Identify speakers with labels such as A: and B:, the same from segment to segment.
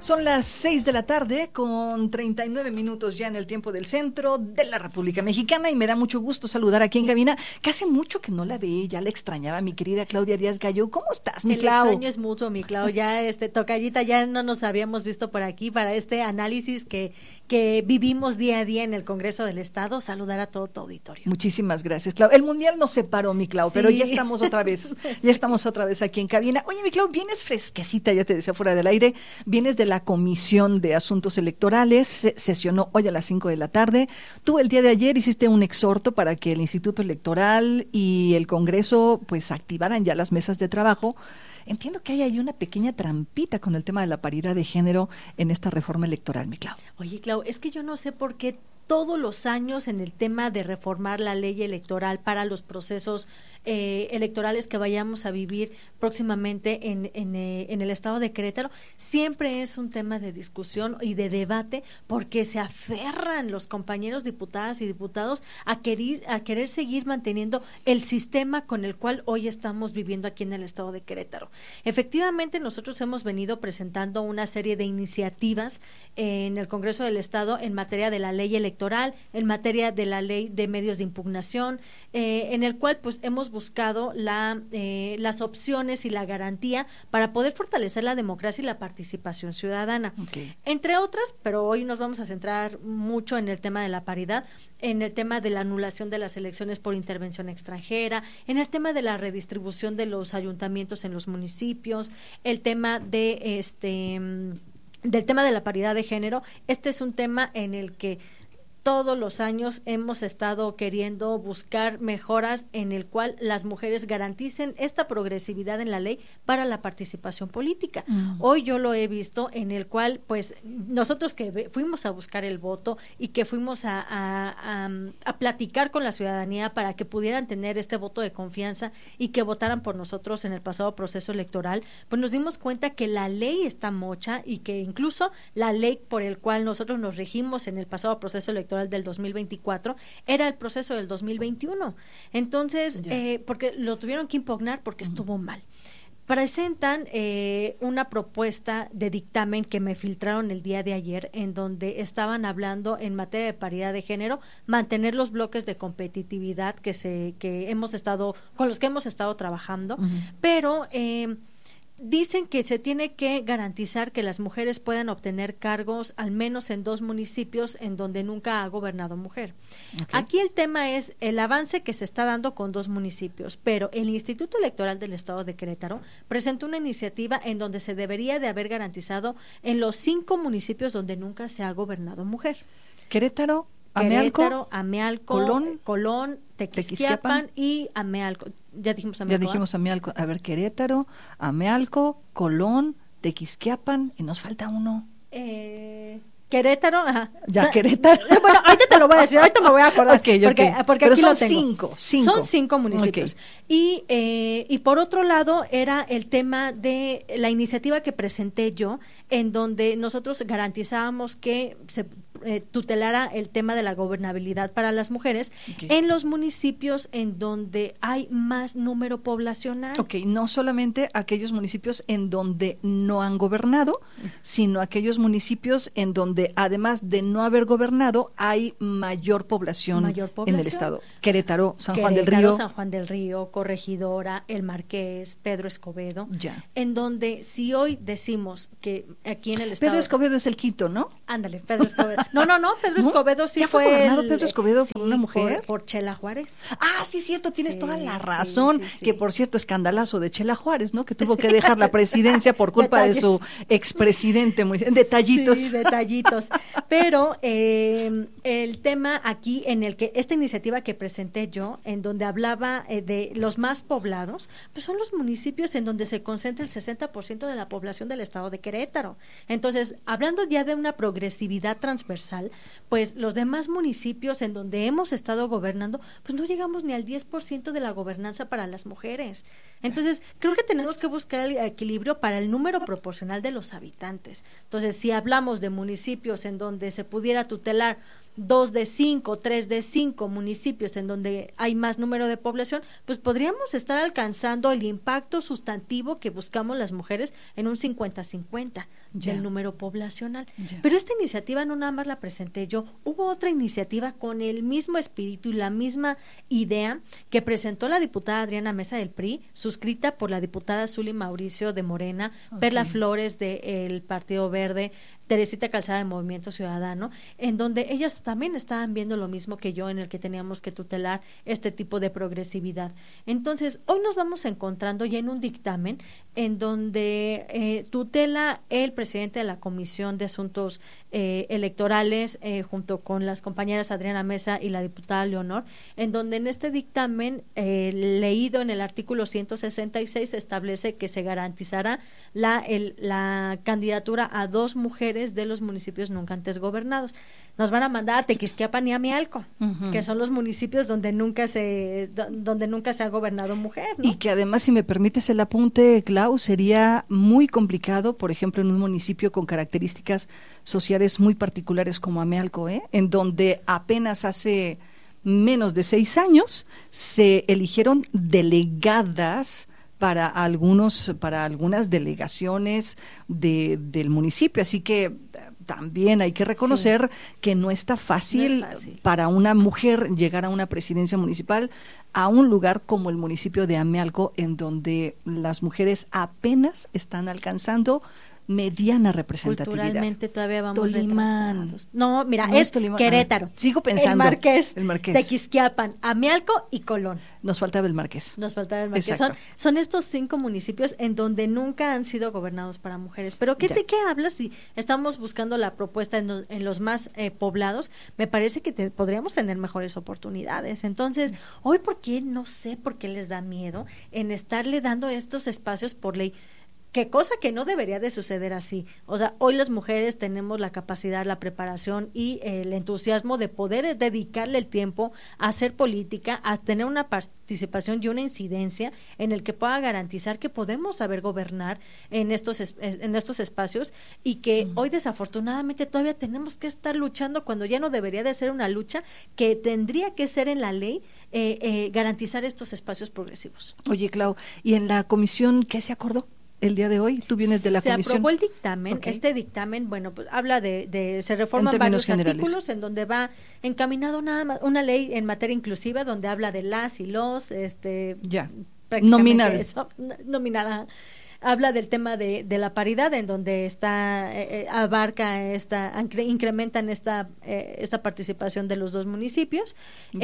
A: Son las 6 de la tarde con 39 minutos ya en el tiempo del centro de la República Mexicana y me da mucho gusto saludar aquí en cabina, que hace mucho que no la ve, ya la extrañaba mi querida Claudia Díaz Gallo. ¿Cómo estás, mi Clau?
B: El extraño es mutuo, mi Clau, ya tocallita, ya no nos habíamos visto por aquí para este análisis que vivimos día a día en el Congreso del Estado. Saludar a todo tu auditorio.
A: Muchísimas gracias, Clau. El Mundial nos separó, mi Clau, sí, pero ya estamos otra vez, ya estamos otra vez aquí en cabina. Oye, mi Clau, vienes fresquecita, ya te decía fuera del aire, vienes de la Comisión de Asuntos Electorales, sesionó hoy a las 5 de la tarde. Tú el día de ayer hiciste un exhorto para que el Instituto Electoral y el Congreso pues activaran ya las mesas de trabajo. Entiendo que hay ahí una pequeña trampita con el tema de la paridad de género en esta reforma electoral, mi Clau.
B: Oye, Clau, es que yo no sé por qué todos los años en el tema de reformar la ley electoral para los procesos electorales que vayamos a vivir próximamente en el estado de Querétaro, siempre es un tema de discusión y de debate porque se aferran los compañeros diputadas y diputados a querer seguir manteniendo el sistema con el cual hoy estamos viviendo aquí en el estado de Querétaro. Efectivamente, nosotros hemos venido presentando una serie de iniciativas en el Congreso del Estado en materia de la ley electoral, en materia de la ley de medios de impugnación, en el cual pues hemos buscado las opciones y la garantía para poder fortalecer la democracia y la participación ciudadana. Okay. Entre otras, pero hoy nos vamos a centrar mucho en el tema de la paridad, en el tema de la anulación de las elecciones por intervención extranjera, en el tema de la redistribución de los ayuntamientos en los municipios, el tema de del tema de la paridad de género. Este es un tema en el que todos los años hemos estado queriendo buscar mejoras en el cual las mujeres garanticen esta progresividad en la ley para la participación política. Hoy yo lo he visto en el cual, pues, nosotros que fuimos a buscar el voto y que fuimos a platicar con la ciudadanía para que pudieran tener este voto de confianza y que votaran por nosotros en el pasado proceso electoral, pues nos dimos cuenta que la ley está mocha y que incluso la ley por el cual nosotros nos regimos en el pasado proceso electoral del 2024 era el proceso del 2021. Entonces, porque lo tuvieron que impugnar porque estuvo mal. Presentan una propuesta de dictamen que me filtraron el día de ayer, en donde estaban hablando en materia de paridad de género, mantener los bloques de competitividad con los que hemos estado trabajando, pero dicen que se tiene que garantizar que las mujeres puedan obtener cargos al menos en 2 municipios en donde nunca ha gobernado mujer. Okay. Aquí el tema es el avance que se está dando con 2 municipios, pero el Instituto Electoral del Estado de Querétaro presentó una iniciativa en donde se debería de haber garantizado en los 5 municipios donde nunca se ha gobernado mujer.
A: Querétaro,
B: Amealco, Colón, Tequisquiapan y Amealco. Ya dijimos
A: Amealco. A ver, Querétaro, Amealco, Colón, Tequisquiapan y nos falta uno.
B: Querétaro, ajá.
A: Ya, Querétaro.
B: Bueno, ahorita te lo voy a decir, ahorita me voy a acordar.
A: Okay.
B: Porque
A: pero
B: aquí
A: son
B: lo tengo.
A: 5.
B: Son 5 municipios. Okay. Y por otro lado era el tema de la iniciativa que presenté yo, en donde nosotros garantizábamos que se tutelara el tema de la gobernabilidad para las mujeres en los municipios en donde hay más número poblacional.
A: Ok, no solamente aquellos municipios en donde no han gobernado, sino aquellos municipios en donde además de no haber gobernado hay mayor población en el estado. Querétaro, San Juan del Río,
B: Corregidora, El Marqués, Pedro Escobedo, en donde si hoy decimos que aquí en el estado...
A: Pedro Escobedo es el quinto, ¿no?
B: Ándale, Pedro Escobedo. No, Pedro Escobedo sí
A: fue gobernado Pedro Escobedo por una mujer.
B: Por Chela Juárez.
A: Ah, sí, cierto, tienes toda la razón. Sí. Que por cierto, escandalazo de Chela Juárez, ¿no? Que tuvo que dejar la presidencia por culpa de su expresidente. Detallitos.
B: Sí, detallitos. Pero el tema aquí en el que esta iniciativa que presenté yo, en donde hablaba de los más poblados, pues son los municipios en donde se concentra el 60% de la población del estado de Querétaro. Entonces, hablando ya de una progresividad transversal, pues los demás municipios en donde hemos estado gobernando, pues no llegamos ni al 10% de la gobernanza para las mujeres. Entonces, creo que tenemos que buscar el equilibrio para el número proporcional de los habitantes. Entonces, si hablamos de municipios en donde se pudiera tutelar 2 de 5, 3 de 5 municipios en donde hay más número de población, pues podríamos estar alcanzando el impacto sustantivo que buscamos las mujeres en un 50-50 del número poblacional. Pero esta iniciativa no nada más la presenté yo, hubo otra iniciativa con el mismo espíritu y la misma idea que presentó la diputada Adriana Mesa del PRI, suscrita por la diputada Zuli Mauricio de Morena, Perla Flores del Partido Verde, Teresita Calzada de Movimiento Ciudadano, en donde ellas también estaban viendo lo mismo que yo, en el que teníamos que tutelar este tipo de progresividad. Entonces, hoy nos vamos encontrando ya en un dictamen en donde tutela el presidente de la Comisión de Asuntos Electorales, junto con las compañeras Adriana Mesa y la diputada Leonor, en donde en este dictamen, leído en el artículo 166, establece que se garantizará la candidatura a 2 mujeres de los municipios nunca antes gobernados. Nos van a mandar a Tequisquiapan y a Mialco, que son los municipios donde nunca se ha gobernado mujer, ¿no?
A: Y que además, si me permites el apunte, Clau, sería muy complicado, por ejemplo, en un municipio con características sociales muy particulares como Amealco, en donde apenas hace menos de 6 años se eligieron delegadas para algunas delegaciones del municipio, así que también hay que reconocer que no está fácil para una mujer llegar a una presidencia municipal, a un lugar como el municipio de Amealco, en donde las mujeres apenas están alcanzando mediana representatividad.
B: Culturalmente todavía vamos
A: Tolimán.
B: retrasados. No, mira, es
A: Tolimán.
B: Querétaro.
A: Sigo pensando.
B: El Marqués. Tequisquiapan, Amealco y Colón.
A: Nos faltaba el Marqués. Son
B: estos 5 municipios en donde nunca han sido gobernados para mujeres. Pero ¿de qué hablas? Si estamos buscando la propuesta en los más poblados, me parece que podríamos tener mejores oportunidades. Entonces, hoy, ¿por qué? No sé por qué les da miedo en estarle dando estos espacios por ley. Qué cosa que no debería de suceder así. O sea, hoy las mujeres tenemos la capacidad, la preparación y el entusiasmo de poder dedicarle el tiempo a hacer política, a tener una participación y una incidencia en el que pueda garantizar que podemos saber gobernar en estos espacios, y que hoy desafortunadamente todavía tenemos que estar luchando cuando ya no debería de ser una lucha, que tendría que ser en la ley garantizar estos espacios progresivos.
A: Oye, Clau, ¿y en la comisión qué se acordó el día de hoy? Tú vienes de la comisión.
B: Se aprobó el dictamen. Este dictamen, bueno, pues habla se reforman varios artículos en donde va encaminado nada más una ley en materia inclusiva, donde habla de las y los,
A: nominal.
B: Nominal. Habla del tema de la paridad, en donde abarca incrementan esta participación de los 2 municipios.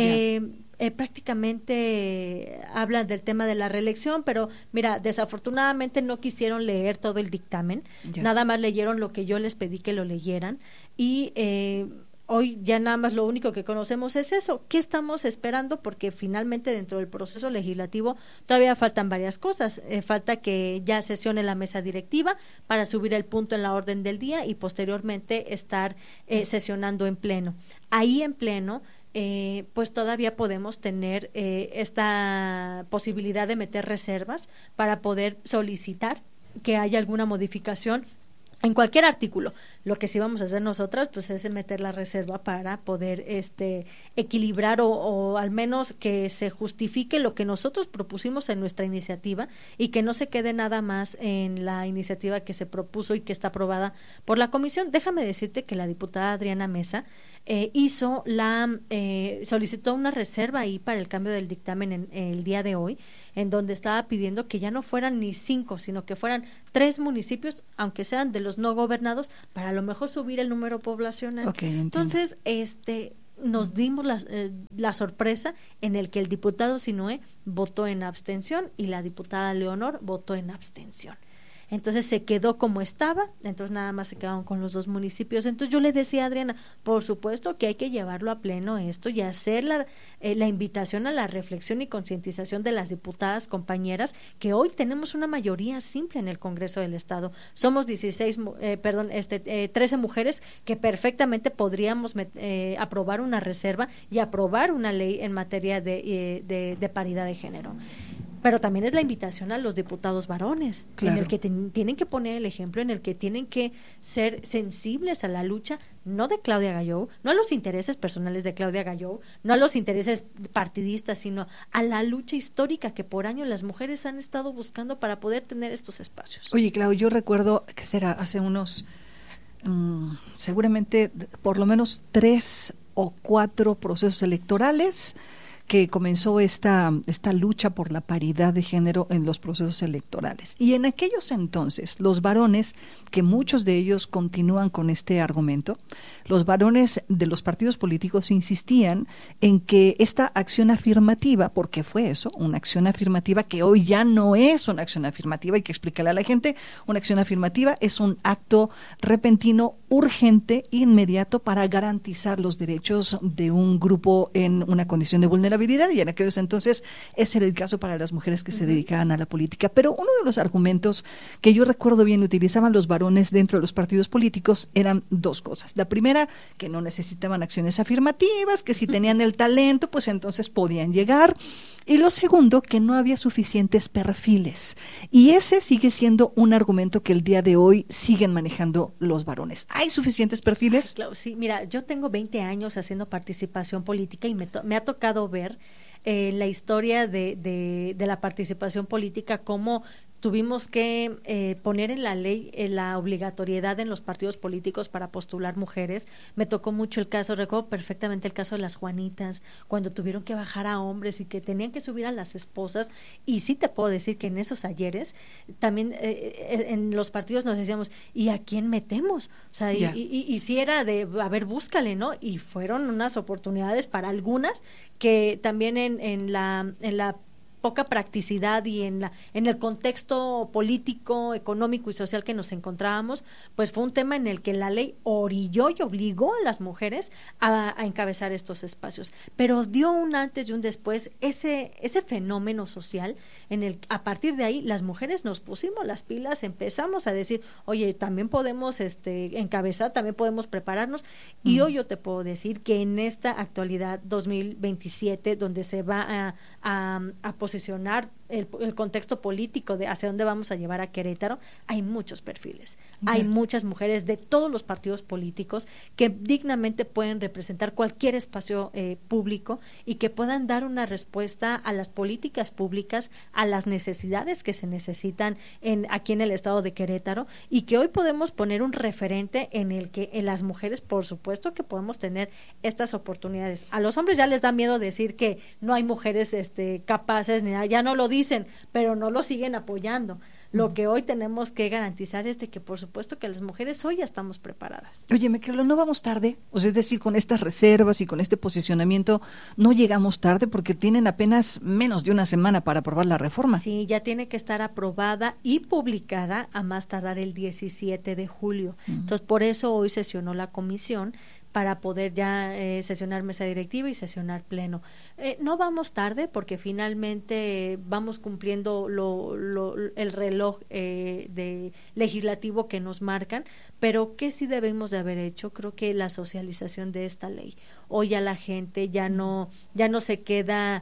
B: Prácticamente habla del tema de la reelección, pero mira, desafortunadamente no quisieron leer todo el dictamen, nada más leyeron lo que yo les pedí que lo leyeran, y hoy ya nada más lo único que conocemos es eso. ¿Qué estamos esperando? Porque finalmente dentro del proceso legislativo todavía faltan varias cosas. Falta que ya sesione la mesa directiva para subir el punto en la orden del día y posteriormente estar sesionando en pleno. Ahí en pleno, pues todavía podemos tener esta posibilidad de meter reservas para poder solicitar que haya alguna modificación en cualquier artículo. Lo que sí vamos a hacer nosotras, pues, es meter la reserva para poder equilibrar o al menos que se justifique lo que nosotros propusimos en nuestra iniciativa, y que no se quede nada más en la iniciativa que se propuso y que está aprobada por la comisión. Déjame decirte que la diputada Adriana Mesa solicitó una reserva ahí para el cambio del dictamen en el día de hoy, en donde estaba pidiendo que ya no fueran ni 5, sino que fueran 3 municipios, aunque sean de los no gobernados, para a lo mejor subir el número poblacional. Entonces, nos dimos la sorpresa en el que el diputado Sinué votó en abstención y la diputada Leonor votó en abstención. Entonces se quedó como estaba, entonces nada más se quedaron con los 2 municipios. Entonces yo le decía a Adriana, por supuesto que hay que llevarlo a pleno esto y hacer la invitación a la reflexión y concientización de las diputadas compañeras, que hoy tenemos una mayoría simple en el Congreso del Estado. Somos 13 mujeres que perfectamente podríamos aprobar una reserva y aprobar una ley en materia de paridad de género. pero también es la invitación a los diputados varones,
A: claro,
B: en el que tienen que poner el ejemplo, en el que tienen que ser sensibles a la lucha, no de Claudia Gallou, no a los intereses personales de Claudia Gallou, no a los intereses partidistas, sino a la lucha histórica que por años las mujeres han estado buscando para poder tener estos espacios.
A: Oye, Clau, yo recuerdo que será hace unos, seguramente por lo menos 3 o 4 procesos electorales que comenzó esta lucha por la paridad de género en los procesos electorales. Y en aquellos entonces, los varones, que muchos de ellos continúan con este argumento, los varones de los partidos políticos insistían en que esta acción afirmativa, porque fue eso, una acción afirmativa que hoy ya no es una acción afirmativa, hay que explicarle a la gente, una acción afirmativa es un acto repentino, urgente, inmediato para garantizar los derechos de un grupo en una condición de vulnerabilidad, y en aquellos entonces ese era el caso para las mujeres que se dedicaban a la política. Pero uno de los argumentos que yo recuerdo bien utilizaban los varones dentro de los partidos políticos eran 2 cosas. La primera, que no necesitaban acciones afirmativas, que si tenían el talento, pues entonces podían llegar. Y lo segundo, que no había suficientes perfiles. Y ese sigue siendo un argumento que el día de hoy siguen manejando los varones. ¿Hay suficientes perfiles?
B: Claro, sí, mira, yo tengo 20 años haciendo participación política y me ha tocado ver la historia de la participación política, cómo tuvimos que poner en la ley la obligatoriedad en los partidos políticos para postular mujeres. Me tocó mucho el caso, recuerdo perfectamente el caso de las Juanitas, cuando tuvieron que bajar a hombres y que tenían que subir a las esposas. Y sí te puedo decir que en esos ayeres también en los partidos nos decíamos, ¿y a quién metemos? O sea, y si era de, a ver, búscale, ¿no? Y fueron unas oportunidades para algunas que también en la poca practicidad y en el contexto político, económico y social que nos encontrábamos, pues fue un tema en el que la ley orilló y obligó a las mujeres a encabezar estos espacios, pero dio un antes y un después ese fenómeno social en el a partir de ahí las mujeres nos pusimos las pilas, empezamos a decir, oye, también podemos encabezar, también podemos prepararnos, y hoy yo te puedo decir que en esta actualidad 2027, donde se va a posicionar el contexto político de hacia dónde vamos a llevar a Querétaro, hay muchos perfiles, hay muchas mujeres de todos los partidos políticos que dignamente pueden representar cualquier espacio público y que puedan dar una respuesta a las políticas públicas, a las necesidades que se necesitan aquí en el estado de Querétaro, y que hoy podemos poner un referente en el que en las mujeres, por supuesto que podemos tener estas oportunidades. A los hombres ya les da miedo decir que no hay mujeres capaces, ni nada, ya no lo dicen, pero no lo siguen apoyando. Lo que hoy tenemos que garantizar es de que, por supuesto, que las mujeres hoy ya estamos preparadas.
A: Oye, Micaela, ¿no vamos tarde? O sea, es decir, con estas reservas y con este posicionamiento, ¿no llegamos tarde? Porque tienen apenas menos de una semana para aprobar la reforma.
B: Sí, ya tiene que estar aprobada y publicada a más tardar el 17 de julio. Entonces, por eso hoy sesionó la comisión, para poder ya sesionar mesa directiva y sesionar pleno. No vamos tarde porque finalmente vamos cumpliendo el reloj de legislativo que nos marcan, pero ¿qué sí debemos de haber hecho? Creo que la socialización de esta ley. Hoy ya la gente ya no se queda...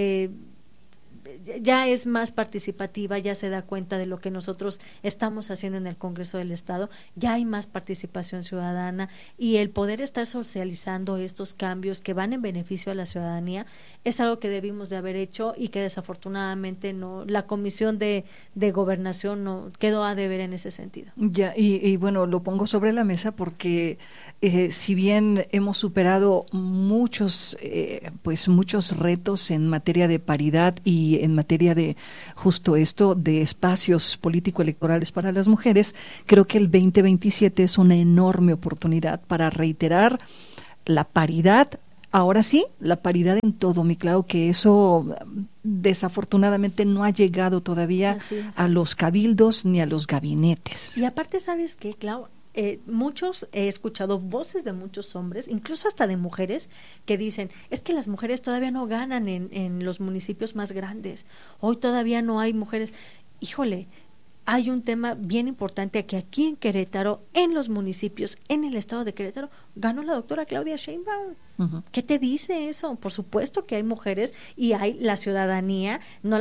B: ya es más participativa, ya se da cuenta de lo que nosotros estamos haciendo en el Congreso del Estado, ya hay más participación ciudadana, y el poder estar socializando estos cambios que van en beneficio a la ciudadanía es algo que debimos de haber hecho y que desafortunadamente no, la Comisión de Gobernación no quedó a deber en ese sentido.
A: Ya, y bueno, lo pongo sobre la mesa porque si bien hemos superado muchos retos en materia de paridad y en materia de justo esto, de espacios político-electorales para las mujeres, creo que el 2027 es una enorme oportunidad para reiterar la paridad. Ahora sí, la paridad en todo, mi Clau, que eso desafortunadamente no ha llegado todavía a los cabildos ni a los gabinetes.
B: Y aparte, ¿sabes qué, Clau? He escuchado voces de muchos hombres, incluso hasta de mujeres, que dicen, es que las mujeres todavía no ganan en los municipios más grandes, hoy todavía no hay mujeres. Híjole, hay un tema bien importante que aquí en Querétaro, en los municipios, en el estado de Querétaro, ganó la doctora Claudia Sheinbaum. ¿Qué te dice eso? Por supuesto que hay mujeres y hay la ciudadanía, no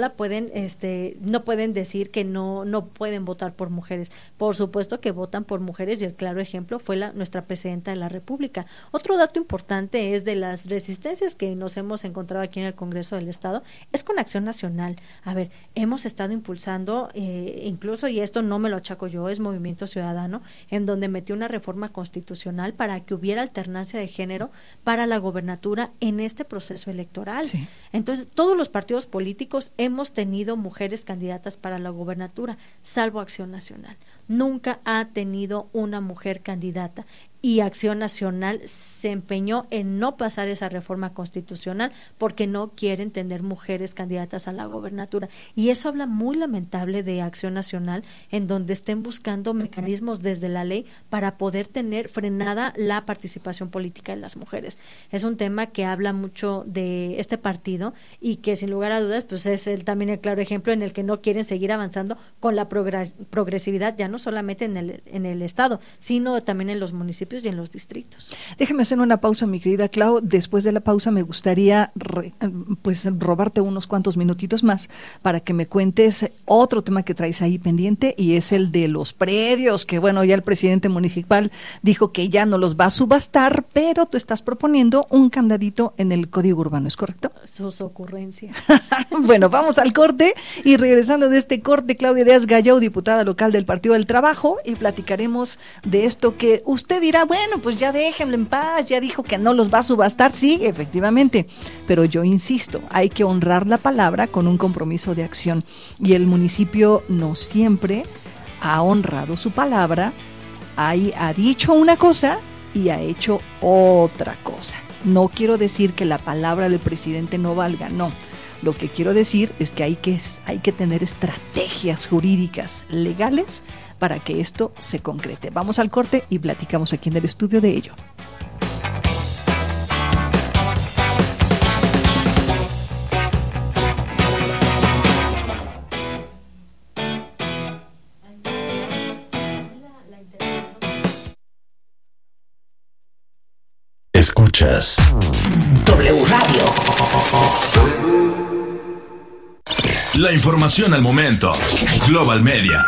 B: pueden decir que no pueden votar por mujeres. Por supuesto que votan por mujeres y el claro ejemplo fue nuestra presidenta de la República. Otro dato importante es de las resistencias que nos hemos encontrado aquí en el Congreso del Estado, es con Acción Nacional. A ver, hemos estado impulsando, incluso, y esto no me lo achaco yo, es Movimiento Ciudadano, en donde metió una reforma constitucional para que hubiera alternancia de género para la gobernatura en este proceso electoral. Sí. Entonces, todos los partidos políticos hemos tenido mujeres candidatas para la gobernatura, salvo Acción Nacional. Nunca ha tenido una mujer candidata y Acción Nacional se empeñó en no pasar esa reforma constitucional porque no quieren tener mujeres candidatas a la gobernatura. Y eso habla muy lamentable de Acción Nacional, en donde estén buscando mecanismos desde la ley para poder tener frenada la participación política de las mujeres. Es un tema que habla mucho de este partido y que sin lugar a dudas pues es también el claro ejemplo en el que no quieren seguir avanzando con la progresividad, ya no solamente en el Estado, sino también en los municipios y en los distritos.
A: Déjeme hacer una pausa, mi querida Clau. Después de la pausa me gustaría robarte unos cuantos minutitos más para que me cuentes otro tema que traes ahí pendiente, y es el de los predios, que bueno, ya el presidente municipal dijo que ya no los va a subastar, pero tú estás proponiendo un candadito en el Código Urbano, ¿es correcto?
B: Sus ocurrencias.
A: Bueno, vamos al corte, y regresando de este corte, Claudia Díaz Gallau, diputada local del Partido del Trabajo, y platicaremos de esto que usted dirá, bueno, pues ya déjenlo en paz, ya dijo que no los va a subastar. Sí, efectivamente, pero yo insisto, hay que honrar la palabra con un compromiso de acción, y el municipio no siempre ha honrado su palabra, ha dicho una cosa y ha hecho otra cosa. No quiero decir que la palabra del presidente no valga, no. Lo que quiero decir es que hay que tener estrategias jurídicas, legales, para que esto se concrete. Vamos al corte y platicamos aquí en el estudio de ello.
C: Escuchas W Radio. La información al momento. Global Media.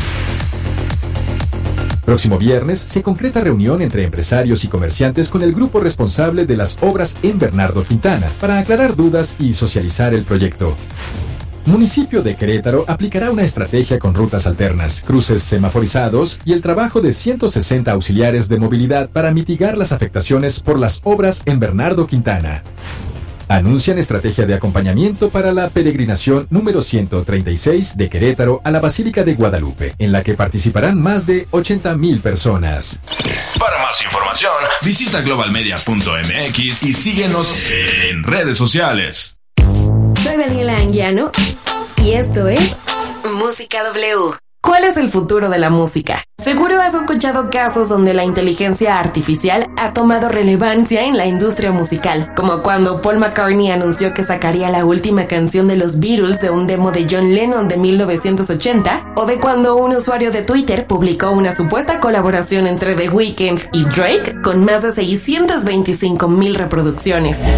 D: Próximo viernes se concreta reunión entre empresarios y comerciantes con el grupo responsable de las obras en Bernardo Quintana para aclarar dudas y socializar el proyecto. Municipio de Querétaro aplicará una estrategia con rutas alternas, cruces semaforizados y el trabajo de 160 auxiliares de movilidad para mitigar las afectaciones por las obras en Bernardo Quintana. Anuncian estrategia de acompañamiento para la peregrinación número 136 de Querétaro a la Basílica de Guadalupe, en la que participarán más de 80,000 personas.
C: Para más información, visita globalmedia.mx y síguenos en redes sociales.
E: Soy Daniela Anguiano y esto es Música W. ¿Cuál es el futuro de la música? Seguro has escuchado casos donde la inteligencia artificial ha tomado relevancia en la industria musical, como cuando Paul McCartney anunció que sacaría la última canción de los Beatles de un demo de John Lennon de 1980, o de cuando un usuario de Twitter publicó una supuesta colaboración entre The Weeknd y Drake con más de 625,000 reproducciones.